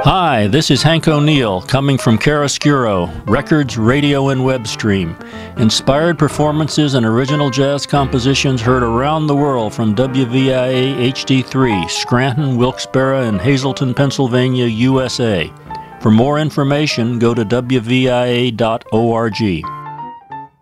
Hi, this is Hank O'Neill, coming from Chiaroscuro, records, radio, and web stream. Inspired performances and original jazz compositions heard around the world from WVIA HD3, Scranton, Wilkes-Barre, and Hazleton, Pennsylvania, USA. For more information, go to wvia.org.